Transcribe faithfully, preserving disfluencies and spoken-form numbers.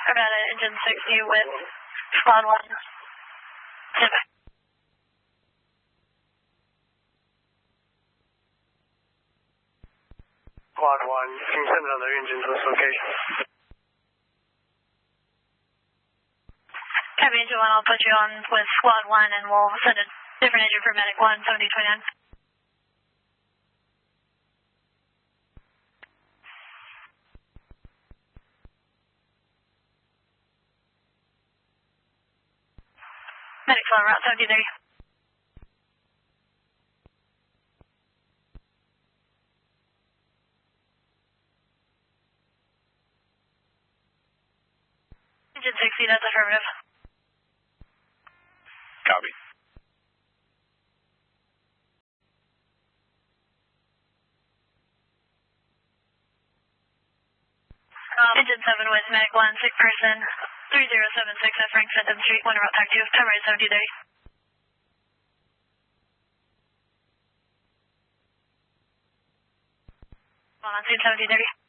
Arvada, engine sixty with squad one. Standby. Squad one, can you send another engine to this location? Copy, engine one, I'll put you on with squad one and we'll send a different engine for medic one, seventy twenty-nine. Medic one, route seventy thirty. Engine sixty, that's affirmative. Copy. Um, engine seven with medic one, sick person, three zero seven six at Frank Fenton Street, one route talk to, time right seventy thirty. On scene seventy thirty.